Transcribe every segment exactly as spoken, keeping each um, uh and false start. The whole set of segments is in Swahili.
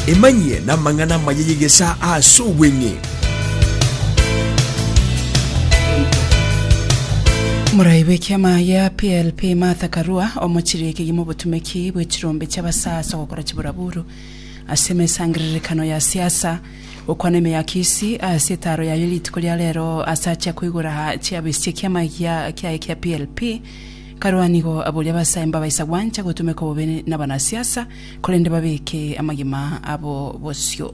emanye na mangana mayegesa aso wenye Muraibe kiama ya P L P Martha Karua omuchireke gimo butumeki bw'ekirombe cy'abasasa gukora kiburaburu aseme sangiririkano ya siasa okwaneme ya kisi asetaro ya elite kuli lero asacha kuigura cyabisye kiama ya kya kya P L P Karua nigo abuli abasaimba baisagwancha gutumeka obene n'abana siasa kolende babeke amagima abo bosyo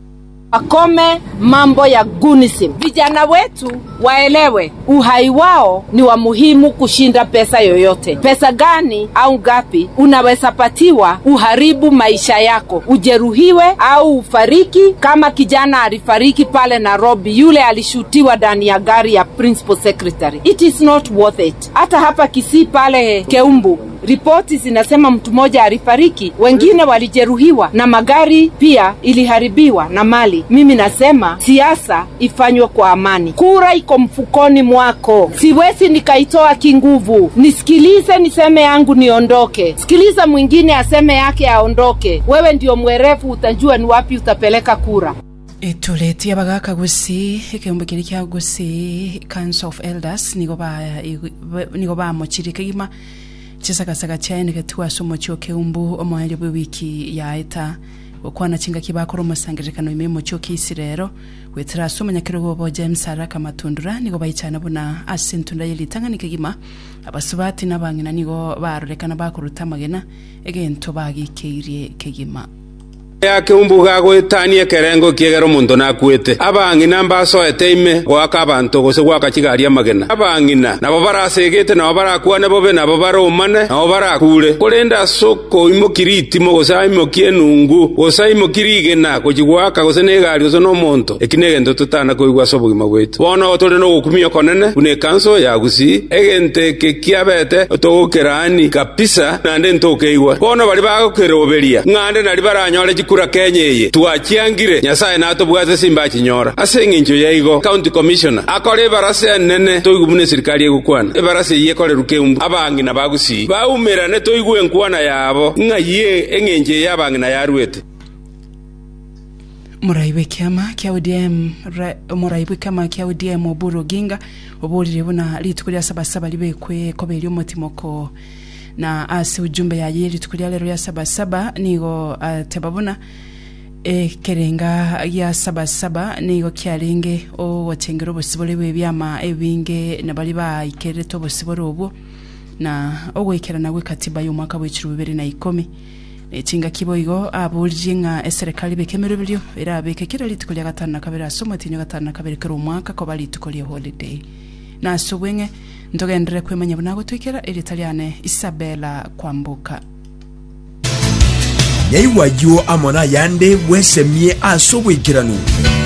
Akome mambo ya gunism. Vijana wetu waelewe uhai wao ni wa muhimu kushinda pesa yoyote. Pesa gani au ngapi unaweza patiwa uharibu maisha yako, ujeruhiwe au ufariki kama kijana alifariki pale Nairobi, yule alishutiwa ndani ya gari ya principal secretary. It is not worth it. Hata hapa Kisii pale Keumbu ripoti zinasema mtu mmoja alifariki, wengine walijeruhiwa na magari pia iliharibiwa na mali. Mimi nasema siasa ifanywe kwa amani. Kura iko mfukoni mwako. Siwezi nikaitoa kinguvu. Nisikilize niseme yangu niondoke. Sikiliza mwingine aseme yake aondoke. Wewe ndio mwerefu, utajua ni wapi utapeleka kura. Etuleti abagaka gusi ekembekiri kya gusi Council of Elders nigoba nigoba mochirike gima chisakasaka cyane getwa somo cyo Keumbu omwanya bw'wiki ya eta okwana chinga kibakoro musangirikano imemo cyo kisirero wetira somanya kirogo bo James Araka Matundura nigo bayicana buna asentunda yelitanganike gima abasubati nabangina nigo barurekana bakuruta magena egento bagikeiriye kegima ya Keumbu gagwetania kerengo kiegero muntu nakwete abangina mbaso eteime gwaka abantu gose gwaka kigaria magena abangina nabo barasegete nabo barakwane bobe nabo baromane nabo barakure kolenda soko imokiriti mo gose imokienungu gose imokirigena kujigwaka gose negari gose no muntu ekinegendo tutana koigwa sobugima bwetu bona otore no gukumia konene une kanso ya gusi egente kekiabete otogerani kapisa nande ntokeigwa bona bali bagokeroberia ngande nali baranyole kura Kenyeye tuachiangire nyasaye nato bwaze simba chinyora asenginjo yaigo county commissioner akore barase nene toigubune serikali egukwana ebarase yekore Keumbu abangina bagusi baumera ne toigwe nkwana yabo ngaye engenje yabangina yarwete Muraibe kiama kya O D M Muraibe kama kya O D M Oburu Ginga obulire buna litukuri asabasaba libekwe kobeli omutimoko na asi ujumbe ya yeri tukulia lero ya saba saba nigo uh, tebabuna e kerenga ya saba saba nigo kialinge o watengero bosibole bebyama ebinge nabali ba ikereto bosibole obo na ogwekera nawe katiba y'umwaka w'ekiro bibiri na ikumi echinga kiboigo abuljinga eserikali bekemero bilyo era bekekera litukulia gatanu na kabiri asoma tinyo gatanu na kabiri kero umwaka ko bali tukulia holiday na subwenge ndogendere kwemanya bunago twikera Italiane Isabella Kwambuka Nyaiwa yo amona yande wesemie asobwikiranu